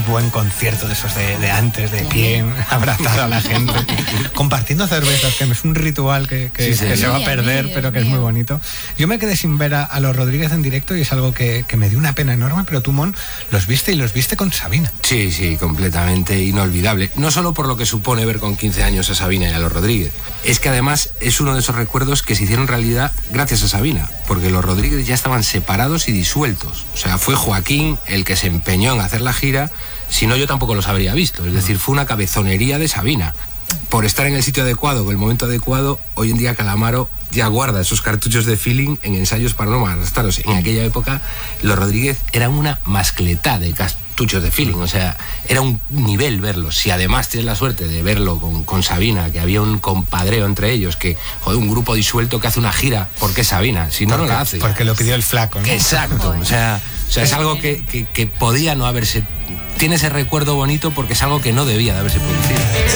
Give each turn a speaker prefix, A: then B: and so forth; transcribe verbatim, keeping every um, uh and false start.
A: buen concierto de esos de, de antes, de pie, abrazado a la gente, compartiendo cervezas, que es un ritual que, que, sí, sí. que se va a perder, sí, pero que mío. es muy bonito. Yo me quedé sin ver a, a los Rodríguez en directo y es algo que, que me dio una pena enorme, pero tú, Mon, los viste y los viste con Sabina.
B: Sí, sí, completamente inolvidable. No solo por lo que supone ver con quince años a Sabina y a los Rodríguez, es que además es uno de esos recuerdos que se hicieron realidad gracias a Sabina, porque los Rodríguez ya estaban separados y disueltos. O sea, fue Joaquín el que se empeñó en hacer la gira, si no yo tampoco los habría visto. Es decir, fue una cabezonería de Sabina. Por estar en el sitio adecuado, con el momento adecuado, hoy en día Calamaro ya guarda esos cartuchos de feeling en ensayos para no malgastaros. En aquella época, los Rodríguez eran una mascletá de cartuchos de feeling, o sea, era un nivel verlos. Si además tienes la suerte de verlo con, con Sabina, que había un compadreo entre ellos, que, joder, un grupo disuelto que hace una gira, ¿por qué Sabina? Si no, porque, no la hace.
A: Porque lo pidió el flaco, ¿no?
B: Exacto, o sea, o sea es algo que, que, que podía no haberse... Tiene ese recuerdo bonito porque es algo que no debía de haberse producido.